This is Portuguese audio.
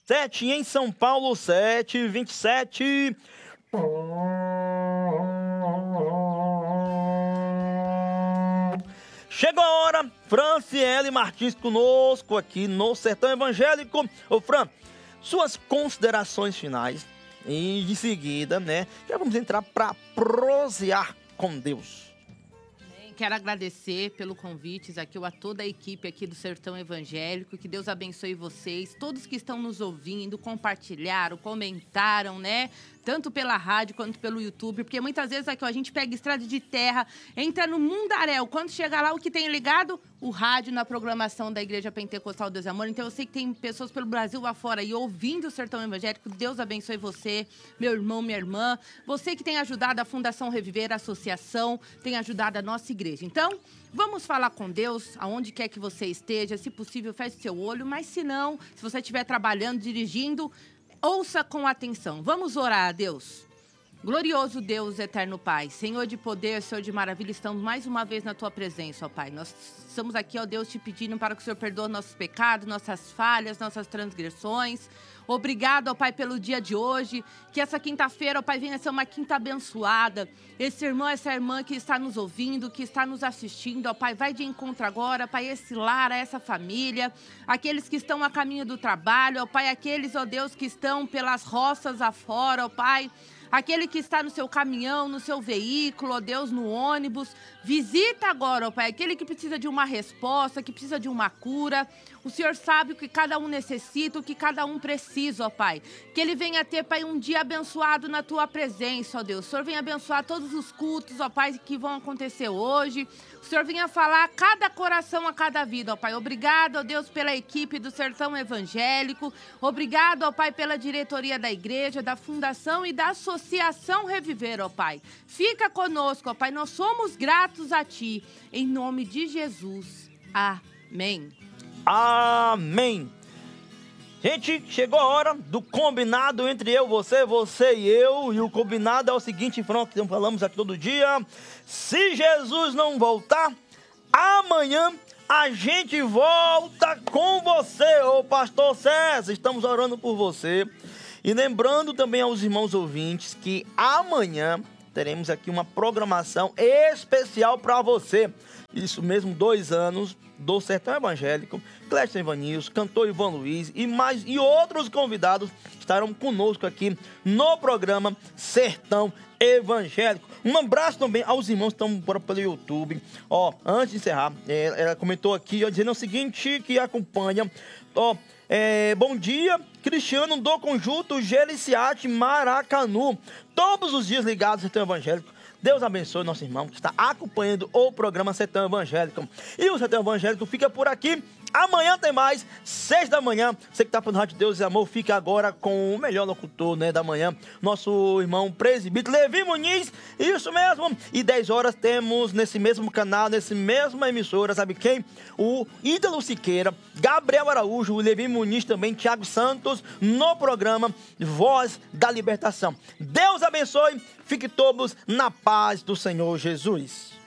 7 em São Paulo, 7h27. Chegou a hora, Franciele Martins conosco aqui no Sertão Evangélico. Ô Fran, suas considerações finais e de seguida, né, já vamos entrar para prosear com Deus. Quero agradecer pelo convite aqui a toda a equipe aqui do Sertão Evangélico, que Deus abençoe vocês, todos que estão nos ouvindo, compartilharam, comentaram, né? Tanto pela rádio quanto pelo YouTube, porque muitas vezes aqui a gente pega estrada de terra, entra no mundaréu, quando chega lá o que tem ligado? O rádio na programação da Igreja Pentecostal Deus e Amor. Então eu sei que tem pessoas pelo Brasil afora aí ouvindo o Sertão Evangélico. Deus abençoe você, meu irmão, minha irmã. Você que tem ajudado a Fundação Reviver, a associação, tem ajudado a nossa igreja. Então, vamos falar com Deus, aonde quer que você esteja. Se possível, feche seu olho, mas se não, se você estiver trabalhando, dirigindo, ouça com atenção. Vamos orar a Deus. Glorioso Deus, eterno Pai, Senhor de poder, Senhor de maravilha, estamos mais uma vez na Tua presença, ó Pai. Nós estamos aqui, ó Deus, te pedindo para que o Senhor perdoe nossos pecados, nossas falhas, nossas transgressões. Obrigado, ó Pai, pelo dia de hoje, que essa quinta-feira, ó Pai, venha ser uma quinta abençoada. Esse irmão, essa irmã que está nos ouvindo, que está nos assistindo, ó Pai, vai de encontro agora, Pai, esse lar, essa família, aqueles que estão a caminho do trabalho, ó Pai, aqueles, ó Deus, que estão pelas roças afora, ó Pai, aquele que está no seu caminhão, no seu veículo, ó Deus, no ônibus, visita agora, ó Pai, aquele que precisa de uma resposta, que precisa de uma cura. O Senhor sabe o que cada um necessita, o que cada um precisa, ó Pai. Que ele venha ter, Pai, um dia abençoado na Tua presença, ó Deus. O Senhor venha abençoar todos os cultos, ó Pai, que vão acontecer hoje. O Senhor venha falar a cada coração, a cada vida, ó Pai. Obrigado, ó Deus, pela equipe do Sertão Evangélico. Obrigado, ó Pai, pela diretoria da igreja, da fundação e da associação Reviver, ó Pai. Fica conosco, ó Pai. Nós somos gratos a Ti. Em nome de Jesus. Amém. Amém. Gente, chegou a hora do combinado entre eu, você e eu. E o combinado é o seguinte, pronto, que falamos aqui todo dia. Se Jesus não voltar, amanhã a gente volta com você, ô pastor César. Estamos orando por você. E lembrando também aos irmãos ouvintes que amanhã teremos aqui uma programação especial para você. Isso mesmo, 2 anos do Sertão Evangélico. Clécio Ivanilson, cantor Ivan Luiz e outros convidados estarão conosco aqui no programa Sertão Evangélico. Um abraço também aos irmãos que estão pelo YouTube. Antes de encerrar, ela comentou aqui, dizendo o seguinte, que acompanha. Bom dia, Cristiano do Conjunto Geliciate Maracanu. Todos os dias ligados ao Sertão Evangélico. Deus abençoe nosso irmão que está acompanhando o programa Sertão Evangélico. E o Sertão Evangélico fica por aqui. Amanhã tem mais, 6 da manhã. Você que está pelo Rádio Deus e Amor, fica agora com o melhor locutor, né, da manhã. Nosso irmão presbítero Levi Muniz. Isso mesmo. E 10 horas temos nesse mesmo canal, nessa mesma emissora, sabe quem? O Ítalo Siqueira, Gabriel Araújo, o Levi Muniz também, Thiago Santos, no programa Voz da Libertação. Deus abençoe. Fique todos na paz do Senhor Jesus.